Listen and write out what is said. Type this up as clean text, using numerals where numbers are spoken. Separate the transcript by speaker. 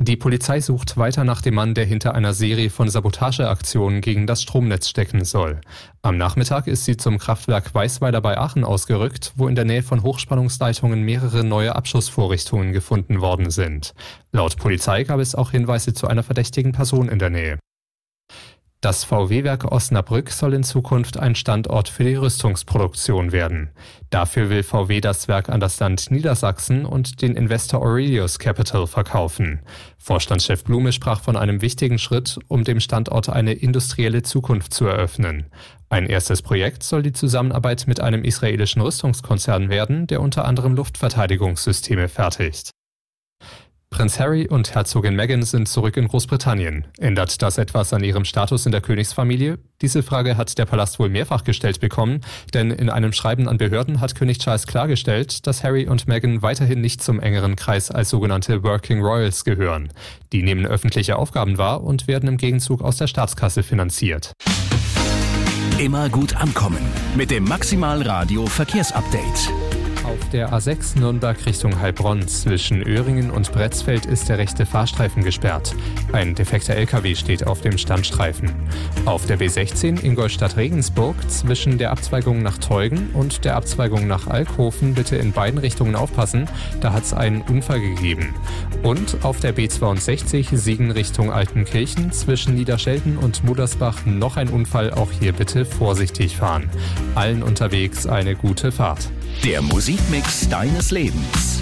Speaker 1: Die Polizei sucht weiter nach dem Mann, der hinter einer Serie von Sabotageaktionen gegen das Stromnetz stecken soll. Am Nachmittag ist sie zum Kraftwerk Weißweiler bei Aachen ausgerückt, wo in der Nähe von Hochspannungsleitungen mehrere neue Abschussvorrichtungen gefunden worden sind. Laut Polizei gab es auch Hinweise zu einer verdächtigen Person in der Nähe. Das VW-Werk Osnabrück soll in Zukunft ein Standort für die Rüstungsproduktion werden. Dafür will VW das Werk an das Land Niedersachsen und den Investor Aurelius Capital verkaufen. Vorstandschef Blume sprach von einem wichtigen Schritt, um dem Standort eine industrielle Zukunft zu eröffnen. Ein erstes Projekt soll die Zusammenarbeit mit einem israelischen Rüstungskonzern werden, der unter anderem Luftverteidigungssysteme fertigt. Prinz Harry und Herzogin Meghan sind zurück in Großbritannien. Ändert das etwas an ihrem Status in der Königsfamilie? Diese Frage hat der Palast wohl mehrfach gestellt bekommen, denn in einem Schreiben an Behörden hat König Charles klargestellt, dass Harry und Meghan weiterhin nicht zum engeren Kreis als sogenannte Working Royals gehören. Die nehmen öffentliche Aufgaben wahr und werden im Gegenzug aus der Staatskasse finanziert.
Speaker 2: Immer gut ankommen mit dem Maximal Radio Verkehrsupdate.
Speaker 1: Auf der A6 Nürnberg Richtung Heilbronn zwischen Öhringen und Bretzfeld ist der rechte Fahrstreifen gesperrt. Ein defekter LKW steht auf dem Standstreifen. Auf der B16 Ingolstadt-Regensburg zwischen der Abzweigung nach Teugen und der Abzweigung nach Alkhofen bitte in beiden Richtungen aufpassen, da hat es einen Unfall gegeben. Und auf der B62 Siegen Richtung Altenkirchen zwischen Niederschelden und Muddersbach noch ein Unfall, auch hier bitte vorsichtig fahren. Allen unterwegs eine gute Fahrt.
Speaker 2: Der Musikmix deines Lebens.